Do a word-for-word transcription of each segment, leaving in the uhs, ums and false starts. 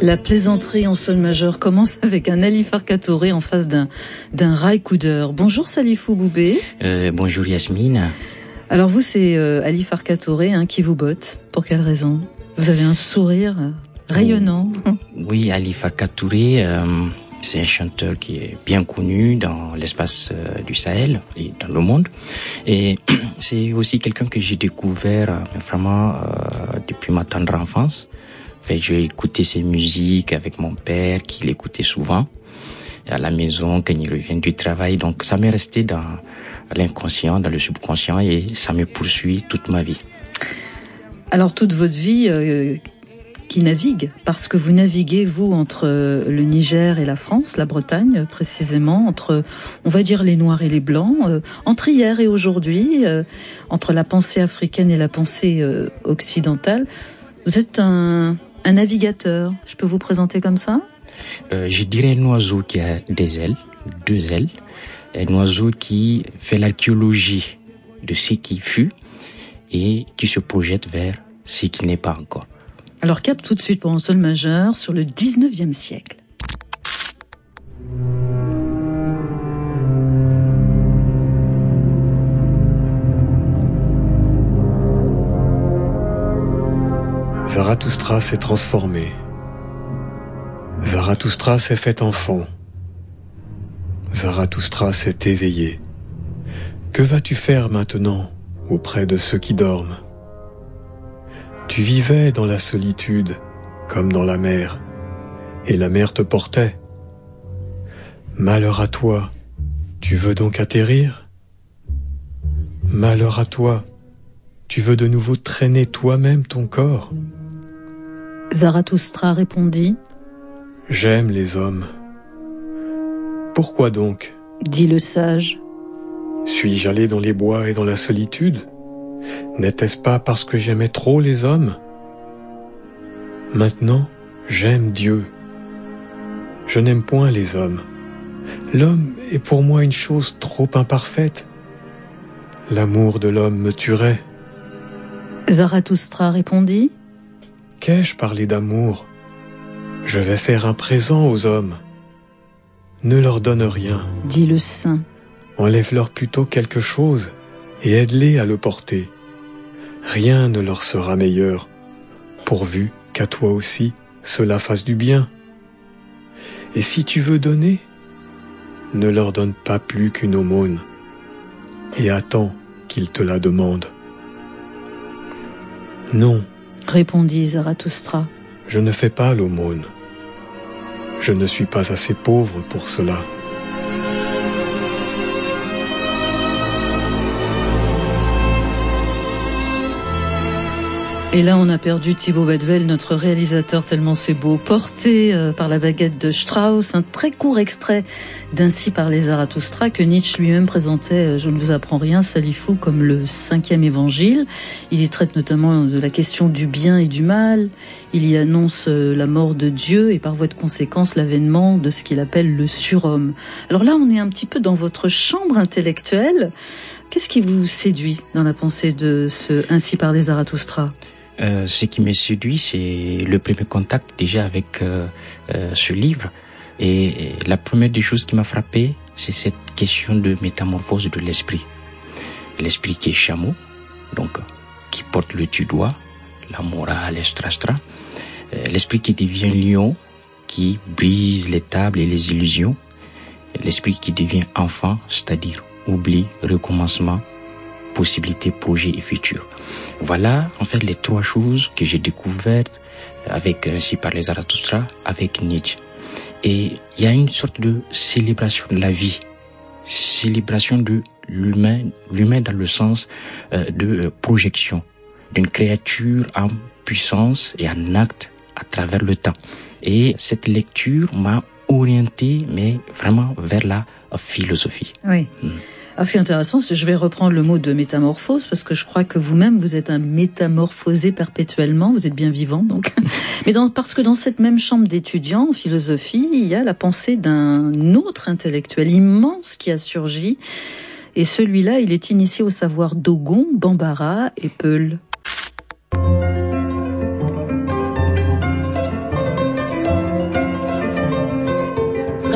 La plaisanterie en sol majeur commence avec un Ali Farka Touré en face d'un, d'un rail-coudeur. Bonjour Salifou Boubé. Euh, bonjour Yasmine. Alors vous, c'est euh, Ali Farka Touré hein, qui vous botte. Pour quelle raison? Vous avez un sourire euh, rayonnant. Oui, Ali Farka Touré, euh, c'est un chanteur qui est bien connu dans l'espace euh, du Sahel et dans le monde. Et c'est aussi quelqu'un que j'ai découvert euh, vraiment euh, depuis ma tendre enfance. En fait, j'ai écouté ses musiques avec mon père, qui l'écoutait souvent à la maison quand il revient du travail. Donc, ça m'est resté dans l'inconscient, dans le subconscient, et ça me poursuit toute ma vie. Alors, toute votre vie euh, qui navigue, parce que vous naviguez, vous, entre le Niger et la France, la Bretagne précisément, entre, on va dire, les Noirs et les Blancs, euh, entre hier et aujourd'hui, euh, entre la pensée africaine et la pensée euh, occidentale. Vous êtes un... Un navigateur, je peux vous présenter comme ça? euh, Je dirais un oiseau qui a des ailes, deux ailes. Un oiseau qui fait l'archéologie de ce qui fut et qui se projette vers ce qui n'est pas encore. Alors cap tout de suite pour un sol majeur sur le dix-neuvième siècle. Zarathustra s'est transformé. Zarathustra s'est fait enfant. Zarathustra s'est éveillé. Que vas-tu faire maintenant auprès de ceux qui dorment? Tu vivais dans la solitude comme dans la mer, et la mer te portait. Malheur à toi, tu veux donc atterrir? Malheur à toi, tu veux de nouveau traîner toi-même ton corps? Zarathustra répondit: J'aime les hommes. Pourquoi donc? Dit le sage. Suis-je allé dans les bois et dans la solitude? N'était-ce pas parce que j'aimais trop les hommes? Maintenant, j'aime Dieu. Je n'aime point les hommes. L'homme est pour moi une chose trop imparfaite. L'amour de l'homme me tuerait. Zarathustra répondit: Qu'ai-je parlé d'amour? Je vais faire un présent aux hommes. Ne leur donne rien. Dit le saint. Enlève-leur plutôt quelque chose et aide-les à le porter. Rien ne leur sera meilleur, pourvu qu'à toi aussi cela fasse du bien. Et si tu veux donner, ne leur donne pas plus qu'une aumône, et attends qu'ils te la demandent. Non, répondit Zarathustra, je ne fais pas l'aumône. Je ne suis pas assez pauvre pour cela. Et là, on a perdu Thibaut Badvel, notre réalisateur, tellement c'est beau. Porté euh, par la baguette de Strauss, un très court extrait d'Ainsi parlait Zarathustra que Nietzsche lui-même présentait, euh, je ne vous apprends rien, Salifou, comme le cinquième évangile. Il y traite notamment de la question du bien et du mal. Il y annonce euh, la mort de Dieu et par voie de conséquence l'avènement de ce qu'il appelle le surhomme. Alors là, on est un petit peu dans votre chambre intellectuelle. Qu'est-ce qui vous séduit dans la pensée de ce Ainsi parlait Zarathustra ? Euh, ce qui me séduit, c'est le premier contact déjà avec euh, euh, ce livre. Et, et la première des choses qui m'a frappé, c'est cette question de métamorphose de l'esprit. L'esprit qui est chameau, donc qui porte le tu-dois, la morale, extra-extra. Euh, l'esprit qui devient lion, qui brise les tables et les illusions. L'esprit qui devient enfant, c'est-à-dire oubli, recommencement, possibilité, projet et futur. Voilà en fait les trois choses que j'ai découvertes avec Ainsi parlait Zarathustra, avec Nietzsche. Et il y a une sorte de célébration de la vie, célébration de l'humain, l'humain dans le sens euh, de euh, projection, d'une créature en puissance et en acte à travers le temps. Et cette lecture m'a orienté, mais vraiment vers la philosophie. Oui. Mmh. Alors ce qui est intéressant, c'est que je vais reprendre le mot de métamorphose, parce que je crois que vous-même, vous êtes un métamorphosé perpétuellement, vous êtes bien vivant, donc. Mais dans, parce que dans cette même chambre d'étudiants en philosophie, il y a la pensée d'un autre intellectuel immense qui a surgi, et celui-là, il est initié au savoir Dogon, Bambara et Peul.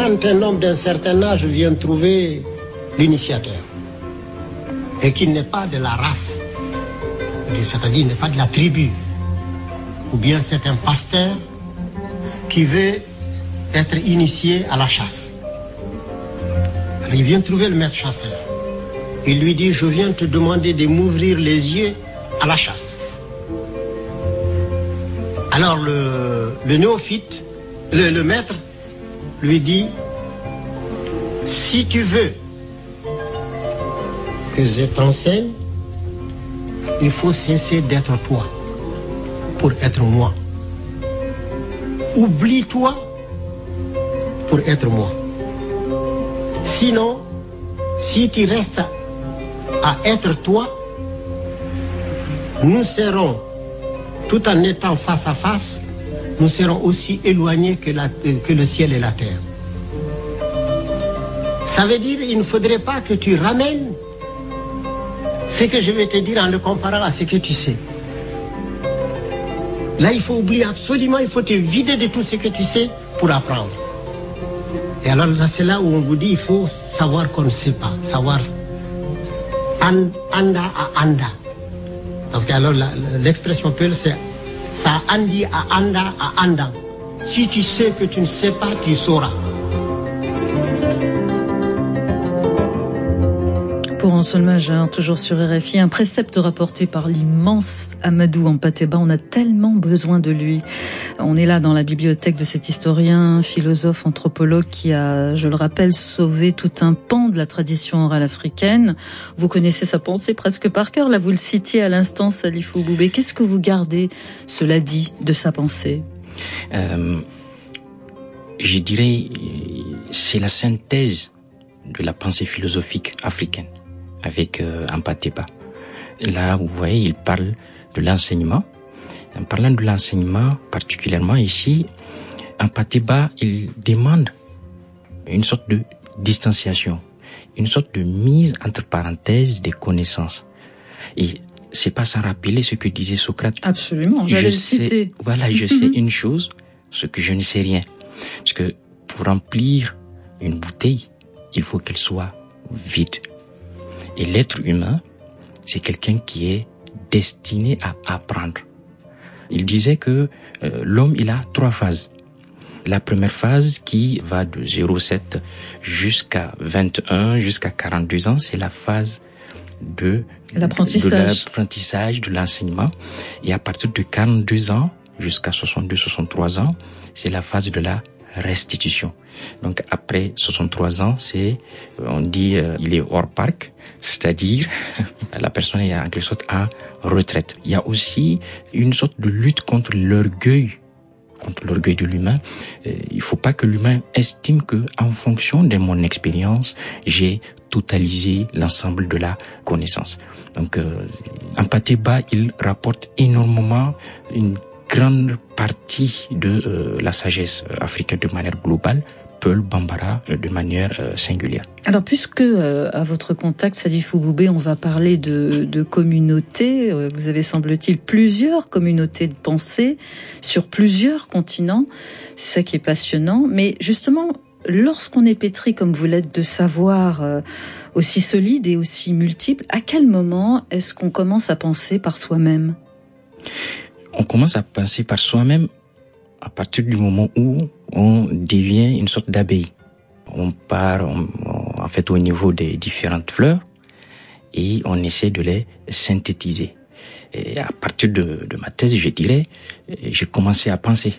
quand un homme d'un certain âge vient trouver l'initiateur et qu'il n'est pas de la race, c'est-à-dire il n'est pas de la tribu, ou bien c'est un pasteur qui veut être initié à la chasse. Alors il vient trouver le maître chasseur. Il lui dit, je viens te demander de m'ouvrir les yeux à la chasse. Alors le, le néophyte, le, le maître, lui dit, si tu veux que je t'enseigne, il faut cesser d'être toi pour être moi. Oublie-toi pour être moi. Sinon, si tu restes à être toi, nous serons, tout en étant face à face, nous serons aussi éloignés que, la, que le ciel et la terre. Ça veut dire qu'il ne faudrait pas que tu ramènes ce que je vais te dire en le comparant à ce que tu sais. Là, il faut oublier absolument, il faut te vider de tout ce que tu sais pour apprendre. Et alors là, c'est là où on vous dit, il faut savoir qu'on ne sait pas, savoir anda à anda. Parce que alors l'expression peul, c'est ça andi à anda à anda. Si tu sais que tu ne sais pas, tu sauras. Pour un seul majeur, toujours sur R F I, un précepte rapporté par l'immense Amadou Hampâté-Bâ. On a tellement besoin de lui. On est là dans la bibliothèque de cet historien, philosophe, anthropologue qui a, je le rappelle, sauvé tout un pan de la tradition orale africaine. Vous connaissez sa pensée presque par cœur. Là, vous le citiez à l'instant, Salifou Boubé. Qu'est-ce que vous gardez, cela dit, de sa pensée ? euh, Je dirais, c'est la synthèse de la pensée philosophique africaine avec euh, Hampâté-Bâ. Là, vous voyez, il parle de l'enseignement. En parlant de l'enseignement, particulièrement ici, Hampâté-Bâ, il demande une sorte de distanciation, une sorte de mise entre parenthèses des connaissances. Et c'est pas sans rappeler ce que disait Socrate. Absolument, j'allais je le sais, citer. Voilà, je sais une chose, ce que je ne sais rien. Parce que pour remplir une bouteille, il faut qu'elle soit vide. Et l'être humain, c'est quelqu'un qui est destiné à apprendre. Il disait que euh, l'homme, il a trois phases. La première phase qui va de zéro virgule sept jusqu'à vingt et un, jusqu'à quarante-deux ans, c'est la phase de l'apprentissage, de l'apprentissage, de l'enseignement. Et à partir de quarante-deux ans jusqu'à soixante-deux, soixante-trois ans, c'est la phase de la restitution. Donc après soixante-trois ans, c'est, on dit, euh, il est hors parc, c'est-à-dire la personne est en quelque sorte en retraite. Il y a aussi une sorte de lutte contre l'orgueil, contre l'orgueil de l'humain. Euh, il faut pas que l'humain estime que, en fonction de mon expérience, j'ai totalisé l'ensemble de la connaissance. Donc, euh, Hampâté-Bâ, il rapporte énormément une grande partie de euh, la sagesse africaine de manière globale, Peul, Bambara euh, de manière euh, singulière. Alors, puisque euh, à votre contact, Salifou Boubé, on va parler de, de communautés, euh, vous avez semble-t-il plusieurs communautés de pensée sur plusieurs continents, c'est ça qui est passionnant, mais justement, lorsqu'on est pétri comme vous l'êtes de savoir euh, aussi solide et aussi multiple, à quel moment est-ce qu'on commence à penser par soi-même ? On commence à penser par soi-même à partir du moment où on devient une sorte d'abeille. On part on, on, en fait au niveau des différentes fleurs et on essaie de les synthétiser. Et à partir de, de ma thèse, je dirais, j'ai commencé à penser.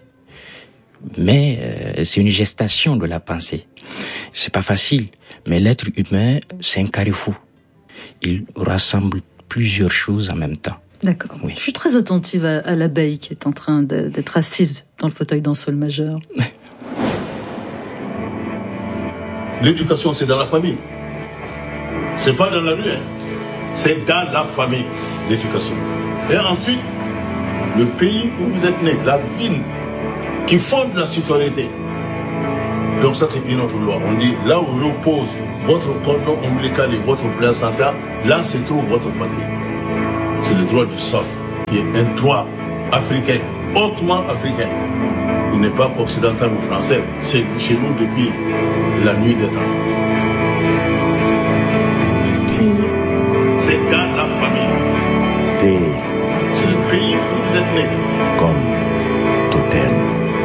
Mais euh, c'est une gestation de la pensée. C'est pas facile, mais l'être humain, c'est un carrefour. Il rassemble plusieurs choses en même temps. D'accord. Oui. Je suis très attentive à, à l'abeille qui est en train de, d'être assise dans le fauteuil d'un sol majeur. L'éducation, c'est dans la famille. C'est pas dans la rue. Hein. C'est dans la famille, l'éducation. Et ensuite, le pays où vous êtes né, la ville qui fonde la citoyenneté. Donc ça, c'est une autre loi. On dit, là où repose votre cordon ombilical et votre placenta, là se trouve votre patrie. C'est le droit du sol, qui est un droit africain, hautement africain. Il n'est pas occidental ou français. C'est chez nous depuis la nuit des temps. C'est dans la famille. T. C'est le pays où vous êtes né. Comme totem.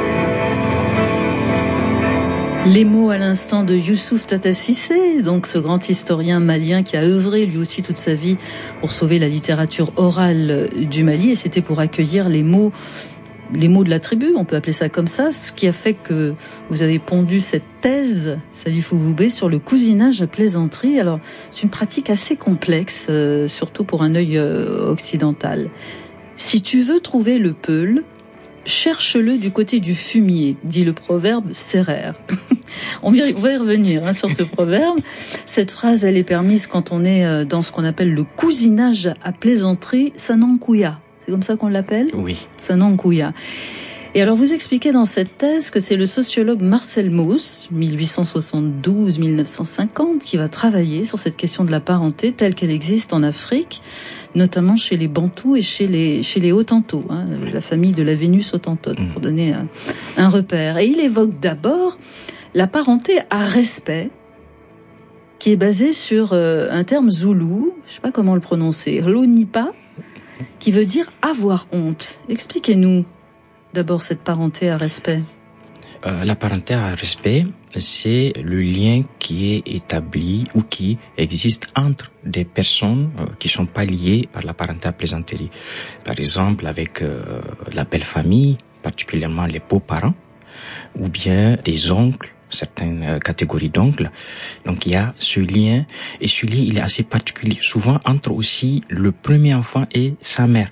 Les mots à l'instant de Youssouf Tata Cissé, donc ce grand historien malien qui a œuvré lui aussi toute sa vie pour sauver la littérature orale du Mali, et c'était pour accueillir les mots les mots de la tribu, on peut appeler ça comme ça, ce qui a fait que vous avez pondu cette thèse, Salifou Boubé, sur le cousinage à plaisanterie. Alors, c'est une pratique assez complexe, euh, surtout pour un œil euh, occidental. Si tu veux trouver le peul, cherche-le du côté du fumier, dit le proverbe sérère. On va y revenir hein, sur ce proverbe. Cette phrase, elle est permise quand on est dans ce qu'on appelle le cousinage à plaisanterie sanankouya. C'est comme ça qu'on l'appelle ? Oui. Sanankouya. Et alors vous expliquez dans cette thèse que c'est le sociologue Marcel Mauss, mille huit cent soixante-douze à mille neuf cent cinquante, qui va travailler sur cette question de la parenté telle qu'elle existe en Afrique, notamment chez les Bantous et chez les chez les Hottentots, hein, la famille de la Vénus hottentote, pour donner un, un repère. Et il évoque d'abord la parenté à respect, qui est basée sur euh, un terme zoulou, je sais pas comment le prononcer, Lonipa, qui veut dire avoir honte. Expliquez-nous d'abord cette parenté à respect. Euh, la parenté à respect, c'est le lien qui est établi ou qui existe entre des personnes euh, qui sont pas liées par la parenté à plaisanterie. Par exemple, avec euh, la belle famille, particulièrement les beaux-parents, ou bien des oncles, certaines catégories d'oncles. Donc il y a ce lien, et ce lien il est assez particulier, souvent entre aussi le premier enfant et sa mère,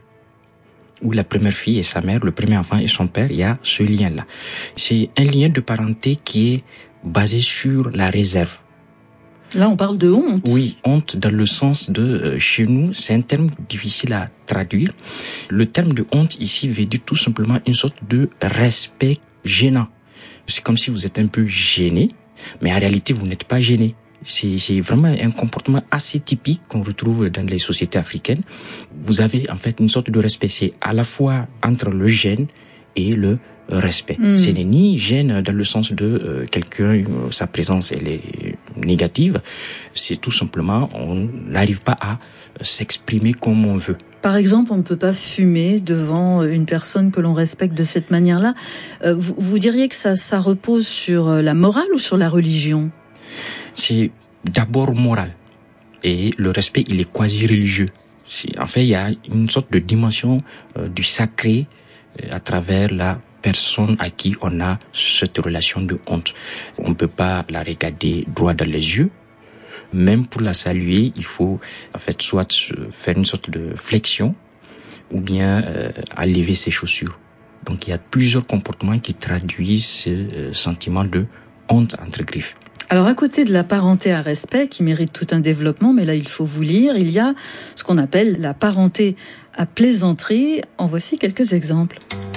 ou la première fille et sa mère, le premier enfant et son père. Il y a ce lien-là. C'est un lien de parenté qui est basé sur la réserve. Là, on parle de honte. Oui, honte dans le sens de, euh, chez nous, c'est un terme difficile à traduire. Le terme de honte ici veut dire tout simplement une sorte de respect gênant. C'est comme si vous êtes un peu gêné, mais en réalité, vous n'êtes pas gêné. C'est, c'est vraiment un comportement assez typique qu'on retrouve dans les sociétés africaines. Vous avez en fait une sorte de respect. C'est à la fois entre le gêne et le respect. Mmh. Ce n'est ni gêne dans le sens de euh, quelqu'un, euh, sa présence elle est négative. C'est tout simplement, on n'arrive pas à s'exprimer comme on veut. Par exemple, on ne peut pas fumer devant une personne que l'on respecte de cette manière-là. Euh, vous, vous diriez que ça, ça repose sur la morale ou sur la religion ? C'est d'abord moral. Et le respect, il est quasi-religieux. C'est, en fait, il y a une sorte de dimension euh, du sacré euh, à travers la personne à qui on a cette relation de honte. On ne peut pas la regarder droit dans les yeux. Même pour la saluer, il faut en fait soit faire une sorte de flexion ou bien euh, enlever ses chaussures. Donc il y a plusieurs comportements qui traduisent ce euh, sentiment de honte entre griffes. Alors à côté de la parenté à respect qui mérite tout un développement, mais là il faut vous lire, il y a ce qu'on appelle la parenté à plaisanterie. En voici quelques exemples.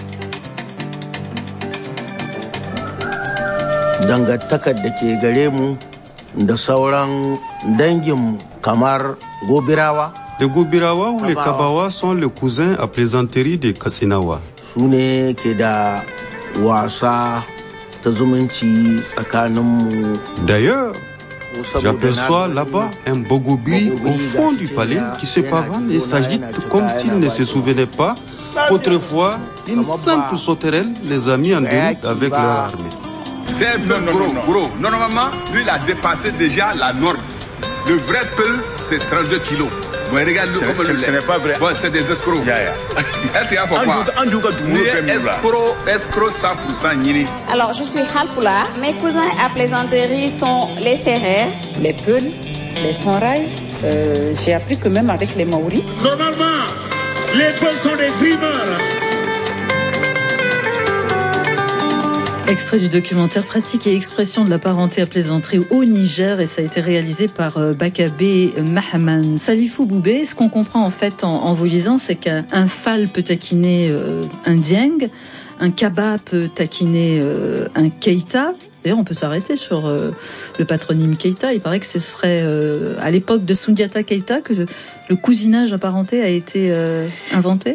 Dangantakar da ke gare mu da sauran danginmu kamar Gobirawa. Les Gobirawa ou les Kabawa sont les cousins à plaisanterie des Katsinawa. Su ne ke da wasa ta zumunci tsakaninmu. D'ailleurs, j'aperçois là-bas un Bogobiri au fond du palais qui se pavane et s'agite comme s'il ne se souvenait pas qu'autrefois, une simple sauterelle les a mis en déroute avec leur armée. C'est un peu gros, gros. Normalement, lui, il a dépassé déjà la norme. Le vrai peul, c'est trente-deux kilos. Mais regarde-le comme le lait. Ce n'est pas vrai. Ouais, c'est des escrocs. Yeah, yeah. Est-ce qu'il y a pour moi? Escroc, escroc cent pour cent Nini. Alors, je suis Halpoula. Mes cousins à plaisanterie sont les Sérères, les Peuls, les Sonrailles. Euh, j'ai appris que même avec les Maoris. Normalement, les Peuls sont des frimeurs. Extrait du documentaire Pratique et expression de la parenté à plaisanterie au Niger, et ça a été réalisé par Bakabé Mahaman. Salifou Boubé, ce qu'on comprend en fait en, en vous lisant, c'est qu'un fal peut taquiner euh, un dieng, un kaba peut taquiner euh, un keita. D'ailleurs, on peut s'arrêter sur euh, le patronyme Keita. Il paraît que ce serait euh, à l'époque de Soundiata Keita que le cousinage à parenté a été euh, inventé.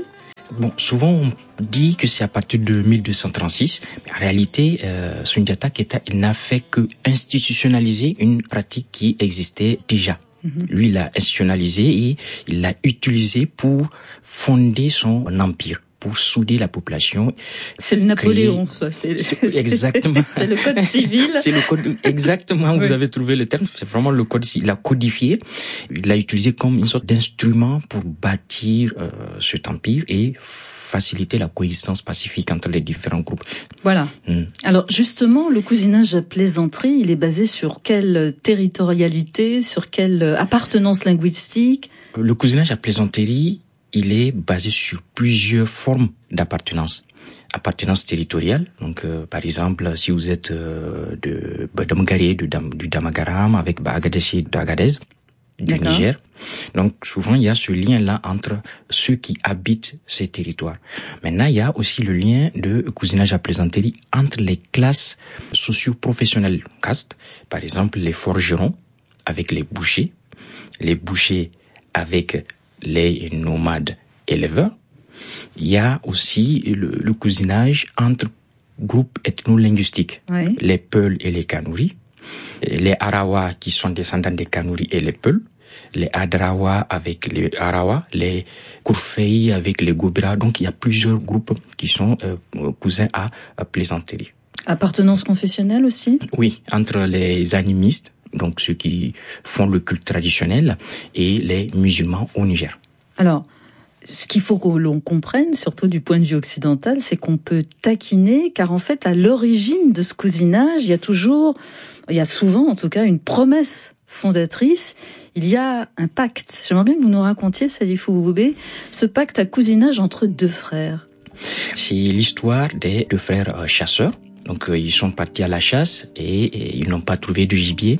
Bon, souvent on dit que c'est à partir de mille deux cent trente-six, mais en réalité, euh, Soundiata Keita, il n'a fait que institutionnaliser une pratique qui existait déjà. Mm-hmm. Lui, il l'a institutionnalisé et il l'a utilisé pour fonder son empire, pour souder la population. C'est le Napoléon, ça. C'est, c'est exactement. C'est le code civil. C'est le code, exactement, oui. Vous avez trouvé le terme. C'est vraiment le code, il l'a codifié. Il l'a utilisé comme une sorte d'instrument pour bâtir euh, cet empire et faciliter la coexistence pacifique entre les différents groupes. Voilà. Mmh. Alors justement, le cousinage à plaisanterie, il est basé sur quelle territorialité, sur quelle appartenance linguistique? Le cousinage à plaisanterie, il est basé sur plusieurs formes d'appartenance. Appartenance territoriale, donc euh, par exemple, si vous êtes euh, de Damgaré, du, Dam, du Damagaram, avec Agadez d'Agadez, du D'accord. Niger. Donc souvent il y a ce lien-là entre ceux qui habitent ces territoires. Maintenant il y a aussi le lien de cousinage à plaisanterie entre les classes socio-professionnelles castes, par exemple les forgerons avec les bouchers, les bouchers avec les nomades éleveurs. Il y a aussi le, le cousinage entre groupes ethno-linguistiques, oui. les Peuls et les Kanouris, les Arawa qui sont descendants des Kanouris et les Peuls, les Adrawa avec les Arawa, les Kourfei avec les Gobira. Donc il y a plusieurs groupes qui sont euh, cousins à, à plaisanterie. Appartenance confessionnelle aussi? Oui, entre les animistes, donc ceux qui font le culte traditionnel, et les musulmans au Niger. Alors, ce qu'il faut que l'on comprenne, surtout du point de vue occidental, c'est qu'on peut taquiner, car en fait, à l'origine de ce cousinage, il y a toujours, il y a souvent en tout cas, une promesse fondatrice. Il y a un pacte. J'aimerais bien que vous nous racontiez, Salifou Boubé, ce pacte à cousinage entre deux frères. C'est l'histoire des deux frères euh, chasseurs. Donc euh, ils sont partis à la chasse et, et ils n'ont pas trouvé de gibier.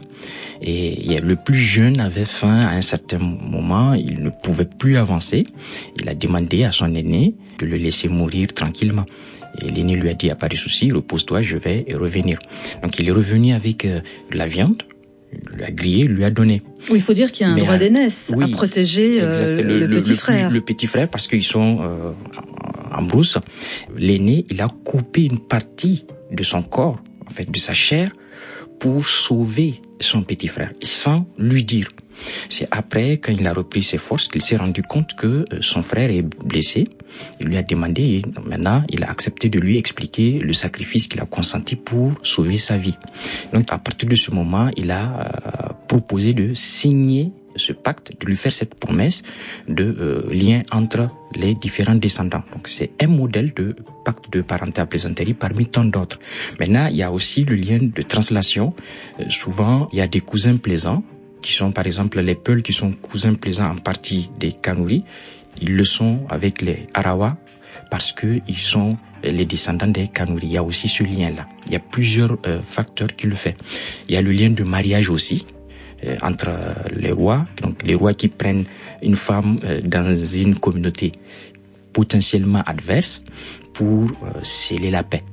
Et, et le plus jeune avait faim à un certain moment, il ne pouvait plus avancer. Il a demandé à son aîné de le laisser mourir tranquillement. Et l'aîné lui a dit, il n'y a pas de souci, repose-toi, je vais revenir. Donc il est revenu avec euh, la viande, il l'a grillé, il lui a donné. Oui, il faut dire qu'il y a un Mais droit d'aînesse oui, à protéger euh, le, le, le petit le, frère. Le petit frère, parce qu'ils sont euh, en brousse. L'aîné, il a coupé une partie de son corps, en fait, de sa chair, pour sauver son petit frère, sans lui dire. C'est après, quand il a repris ses forces, qu'il s'est rendu compte que son frère est blessé. Il lui a demandé, et maintenant, il a accepté de lui expliquer le sacrifice qu'il a consenti pour sauver sa vie. Donc, à partir de ce moment, il a euh, proposé de signer ce pacte, de lui faire cette promesse de euh, lien entre les différents descendants. Donc c'est un modèle de pacte de parenté à plaisanterie parmi tant d'autres. Maintenant, il y a aussi le lien de translation. Euh, souvent, il y a des cousins plaisants qui sont par exemple les Peuls qui sont cousins plaisants en partie des Kanouris. Ils le sont avec les Arawa parce que ils sont les descendants des Kanouris. Il y a aussi ce lien-là. Il y a plusieurs euh, facteurs qui le font. Il y a le lien de mariage aussi. Euh, entre les rois, donc les rois qui prennent une femme euh, dans une communauté potentiellement adverse pour euh, sceller la paix.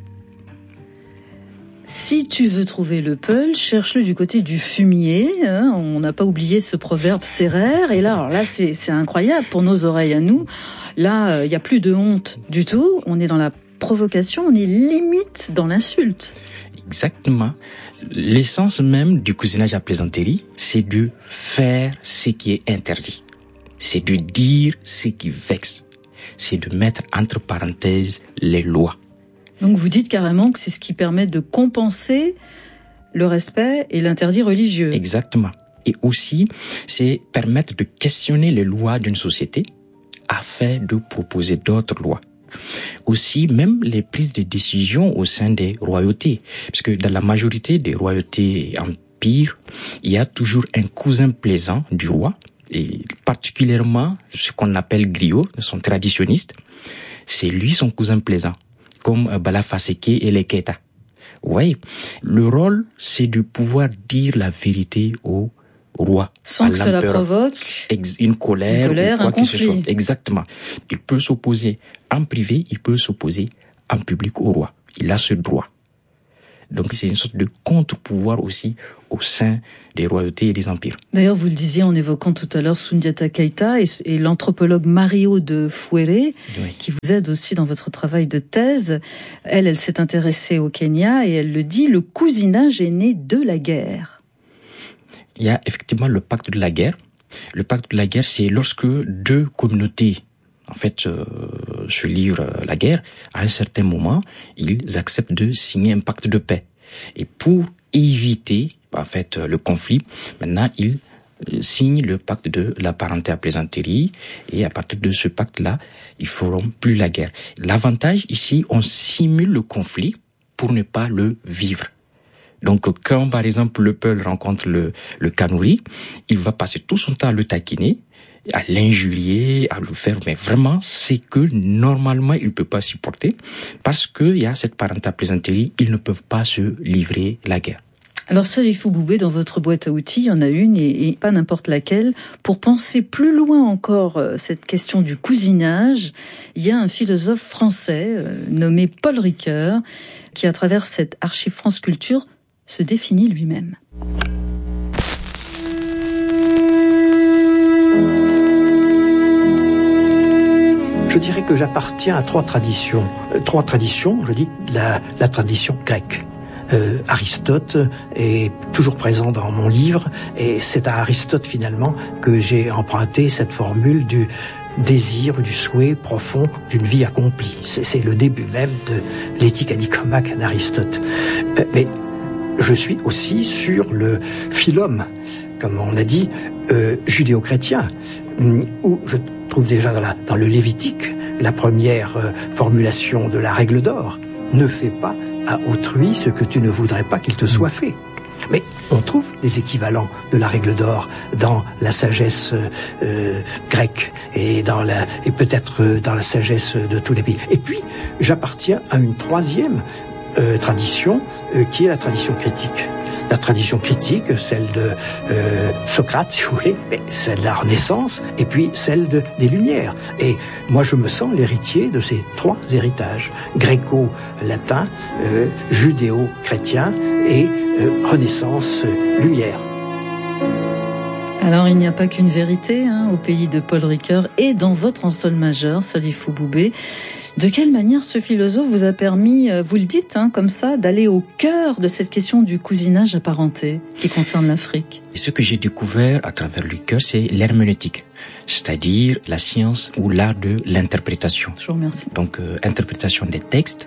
Si tu veux trouver le Peul, cherche-le du côté du fumier. Hein, on n'a pas oublié ce proverbe séraire. Et là, alors là, c'est, c'est incroyable pour nos oreilles à nous. Là, il euh, n'y a plus de honte du tout. On est dans la provocation, on est limite dans l'insulte. Exactement. L'essence même du cousinage à plaisanterie, c'est de faire ce qui est interdit. C'est de dire ce qui vexe. C'est de mettre entre parenthèses les lois. Donc vous dites carrément que c'est ce qui permet de compenser le respect et l'interdit religieux. Exactement. Et aussi, c'est permettre de questionner les lois d'une société afin de proposer d'autres lois. Aussi, même les prises de décision au sein des royautés. Parce que dans la majorité des royautés et empires, il y a toujours un cousin plaisant du roi, et particulièrement ce qu'on appelle griot, son traditionniste. C'est lui son cousin plaisant, comme Balafa Seke et les Keita. Oui, le rôle, c'est de pouvoir dire la vérité au roi. Sans que cela provoque une colère, une colère ou quoi un que conflit. Ce soit. Exactement. Il peut s'opposer en privé, il peut s'opposer en public au roi. Il a ce droit. Donc c'est une sorte de contre-pouvoir aussi au sein des royautés et des empires. D'ailleurs, vous le disiez en évoquant tout à l'heure Soundiata Keita et, et l'anthropologue Mario de Fouéré, oui. qui vous aide aussi dans votre travail de thèse. Elle, elle s'est intéressée au Kenya et elle le dit, le cousinage est né de la guerre. Il y a effectivement le pacte de la guerre. Le pacte de la guerre, c'est lorsque deux communautés en fait, euh, se livrent la guerre, à un certain moment, ils acceptent de signer un pacte de paix. Et pour éviter, en fait, le conflit, maintenant, ils signent le pacte de la parenté à plaisanterie, et à partir de ce pacte-là, ils feront plus la guerre. L'avantage, ici, on simule le conflit pour ne pas le vivre. Donc, quand, par exemple, le Peul rencontre le, le Kanuri, il va passer tout son temps à le taquiner, à l'injurier, à le faire, mais vraiment, c'est que normalement, il ne peut pas supporter, parce qu'il y a cette parenté à plaisanterie, ils ne peuvent pas se livrer la guerre. Alors, Salifou Boubé, dans votre boîte à outils, il y en a une, et, et pas n'importe laquelle. Pour penser plus loin encore euh, cette question du cousinage, il y a un philosophe français euh, nommé Paul Ricoeur, qui, à travers cette archive France Culture, se définit lui-même. Je dirais que j'appartiens à trois traditions. Euh, trois traditions, je dis la, la tradition grecque. Euh, Aristote est toujours présent dans mon livre, et c'est à Aristote finalement que j'ai emprunté cette formule du désir, du souhait profond d'une vie accomplie. C'est, c'est le début même de l'éthique à Nicomaque d'Aristote. Euh, mais je suis aussi sur le philum, comme on a dit, euh, judéo-chrétien, où je trouve déjà dans, la, dans le Lévitique la première euh, formulation de la règle d'or. Ne fais pas à autrui ce que tu ne voudrais pas qu'il te soit fait. Mais on trouve des équivalents de la règle d'or dans la sagesse euh, grecque et, dans la, et peut-être dans la sagesse de tous les pays. Et puis, j'appartiens à une troisième euh, tradition euh, qui est la tradition critique. La tradition critique, celle de euh, Socrate, si vous voulez, celle de la Renaissance, et puis celle de, des Lumières. Et moi, je me sens l'héritier de ces trois héritages, gréco-latin, euh, judéo-chrétien et euh, Renaissance-Lumière. Alors, il n'y a pas qu'une vérité hein, au pays de Paul Ricoeur et dans votre ensemble majeur, Salifou Boubé. De quelle manière ce philosophe vous a permis, vous le dites hein, comme ça, d'aller au cœur de cette question du cousinage apparenté qui concerne l'Afrique? Et ce que j'ai découvert à travers Ricoeur, c'est l'herméneutique, c'est-à-dire la science ou l'art de l'interprétation. Je vous remercie. Donc, euh, interprétation des textes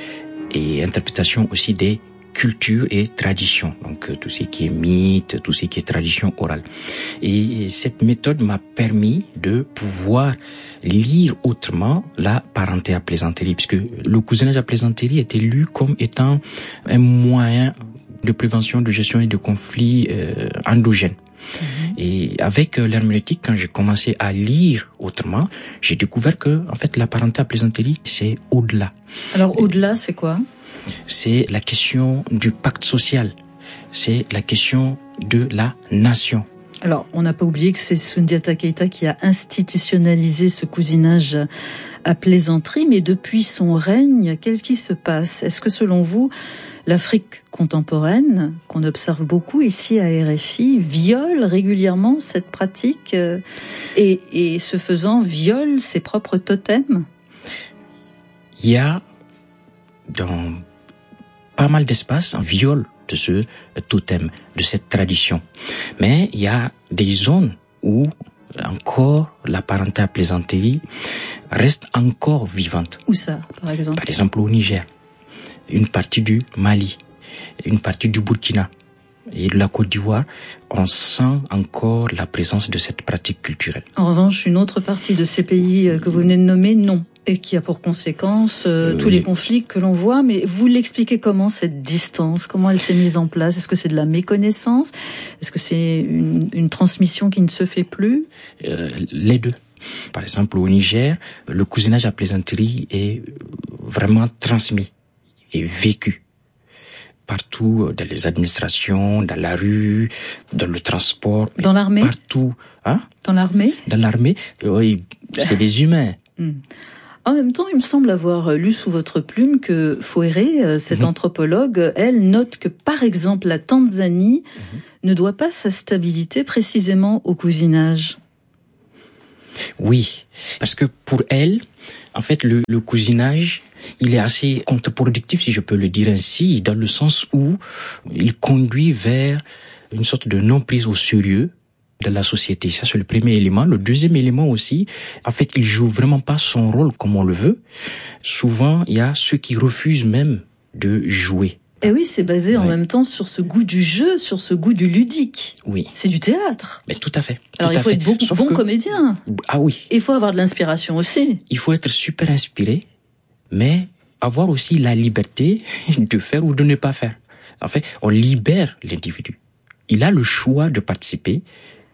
et interprétation aussi des culture et tradition, donc euh, tout ce qui est mythe, tout ce qui est tradition orale. Et cette méthode m'a permis de pouvoir lire autrement la parenté à plaisanterie, puisque le cousinage à plaisanterie était lu comme étant un moyen de prévention, de gestion et de conflits euh, endogènes. Mmh. Et avec euh, l'herméneutique, quand j'ai commencé à lire autrement, j'ai découvert que, en fait, la parenté à plaisanterie, c'est au-delà. Alors, au-delà, c'est quoi ? C'est la question du pacte social. C'est la question de la nation. Alors, on n'a pas oublié que c'est Soundiata Keita qui a institutionnalisé ce cousinage à plaisanterie, mais depuis son règne, qu'est-ce qui se passe ? Est-ce que selon vous, l'Afrique contemporaine, qu'on observe beaucoup ici à R F I, viole régulièrement cette pratique et, et ce faisant, viole ses propres totems ? Il y a dans pas mal d'espaces un viol de ce totem, de cette tradition. Mais il y a des zones où encore la parenté à plaisanterie reste encore vivante. Où ça, par exemple ? Par exemple au Niger, une partie du Mali, une partie du Burkina et de la Côte d'Ivoire, on sent encore la présence de cette pratique culturelle. En revanche, une autre partie de ces pays que vous venez de nommer, non. Et qui a pour conséquence euh, euh, tous les conflits que l'on voit. Mais vous l'expliquez comment, cette distance ? Comment elle s'est mise en place ? Est-ce que c'est de la méconnaissance ? Est-ce que c'est une, une transmission qui ne se fait plus ? euh, Les deux. Par exemple, au Niger, le cousinage à plaisanterie est vraiment transmis et vécu. Partout, dans les administrations, dans la rue, dans le transport. Dans l'armée ? Partout. Hein ? Dans l'armée ? Dans l'armée, oui, c'est des humains. Hmm. En même temps, il me semble avoir lu sous votre plume que Foéré, cette mmh. anthropologue, elle note que, par exemple, la Tanzanie mmh. ne doit pas sa stabilité précisément au cousinage. Oui, parce que pour elle, en fait, le, le cousinage, il est assez contre-productif, si je peux le dire ainsi, dans le sens où il conduit vers une sorte de non-prise au sérieux de la société. Ça, c'est le premier élément. Le deuxième élément aussi, en fait, il joue vraiment pas son rôle comme on le veut. Souvent, il y a ceux qui refusent même de jouer. Et oui, c'est basé oui. en même temps sur ce goût du jeu, sur ce goût du ludique. Oui. C'est du théâtre. Mais tout à fait. Alors tout il faut fait. être bon, bon que... comédien. Ah oui. Il faut avoir de l'inspiration aussi. Il faut être super inspiré, mais avoir aussi la liberté de faire ou de ne pas faire. En fait, on libère l'individu. Il a le choix de participer,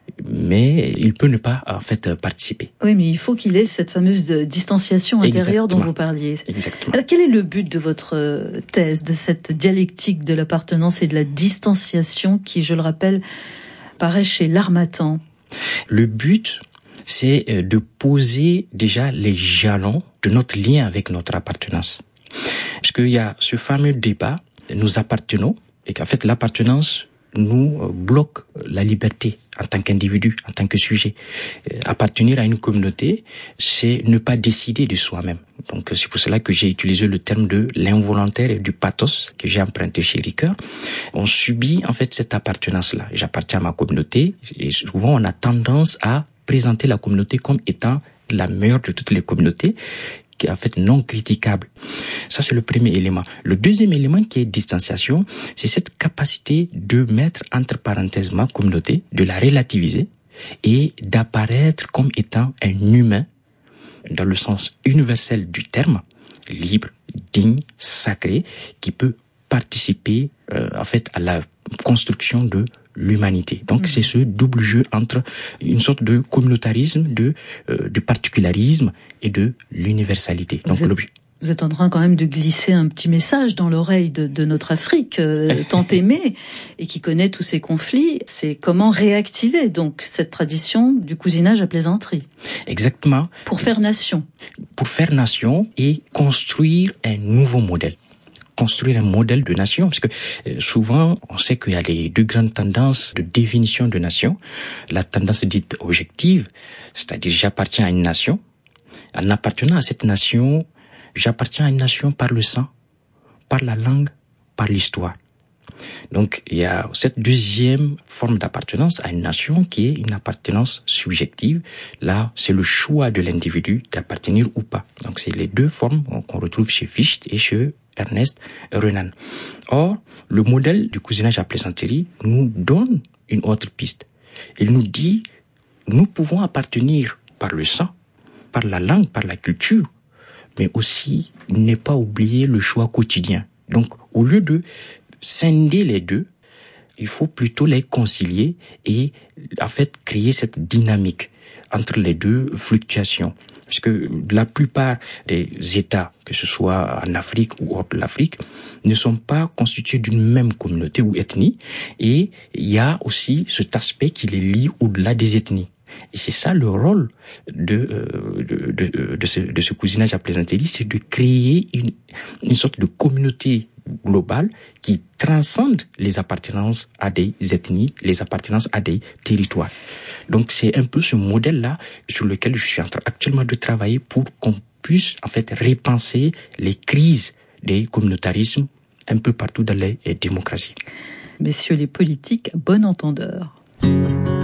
mais il peut ne pas en fait participer. Oui, mais il faut qu'il ait cette fameuse distanciation intérieure Exactement. dont vous parliez. Exactement. Alors, quel est le but de votre thèse, de cette dialectique de l'appartenance et de la distanciation qui, je le rappelle, paraît chez L'Harmattan? Le but, c'est de poser déjà les jalons de notre lien avec notre appartenance. Parce qu'il y a ce fameux débat, nous appartenons, et qu'en fait l'appartenance nous bloque la liberté en tant qu'individu, en tant que sujet. Appartenir à une communauté, c'est ne pas décider de soi-même. Donc c'est pour cela que j'ai utilisé le terme de l'involontaire et du pathos que j'ai emprunté chez Ricoeur. On subit en fait cette appartenance-là. J'appartiens à ma communauté et souvent on a tendance à présenter la communauté comme étant la meilleure de toutes les communautés, qui est en fait non critiquable. Ça, c'est le premier élément. Le deuxième élément qui est distanciation, c'est cette capacité de mettre entre parenthèses ma communauté, de la relativiser et d'apparaître comme étant un humain dans le sens universel du terme, libre, digne, sacré, qui peut participer euh, en fait à la construction de l'humanité. Donc mmh. c'est ce double jeu entre une sorte de communautarisme, de euh, de particularisme et de l'universalité. Donc vous êtes, vous êtes en train quand même de glisser un petit message dans l'oreille de, de notre Afrique euh, tant aimée et qui connaît tous ces conflits. C'est comment réactiver donc cette tradition du cousinage à plaisanterie. Exactement. Pour faire nation. Pour faire nation et construire un nouveau modèle. Construire un modèle de nation, parce que euh, souvent, on sait qu'il y a les deux grandes tendances de définition de nation. La tendance dite objective, c'est-à-dire j'appartiens à une nation. En appartenant à cette nation, j'appartiens à une nation par le sang, par la langue, par l'histoire. Donc, il y a cette deuxième forme d'appartenance à une nation qui est une appartenance subjective. Là, c'est le choix de l'individu d'appartenir ou pas. Donc, c'est les deux formes qu'on retrouve chez Fichte et chez Ernest Renan. Or, le modèle du cousinage à plaisanterie nous donne une autre piste. Il nous dit, nous pouvons appartenir par le sang, par la langue, par la culture, mais aussi ne pas oublier le choix quotidien. Donc, au lieu de scinder les deux, il faut plutôt les concilier et, en fait, créer cette dynamique entre les deux fluctuations. Parce que la plupart des États, que ce soit en Afrique ou hors de l'Afrique, ne sont pas constitués d'une même communauté ou ethnie. Et il y a aussi cet aspect qui les lie au-delà des ethnies. Et c'est ça le rôle de, euh, de, de, de, ce, de ce cousinage à plaisanterie, c'est de créer une, une sorte de communauté globale qui transcende les appartenances à des ethnies, les appartenances à des territoires. Donc c'est un peu ce modèle-là sur lequel je suis en train actuellement de travailler pour qu'on puisse en fait repenser les crises des communautarismes un peu partout dans les démocraties. Messieurs les politiques, bon entendeur.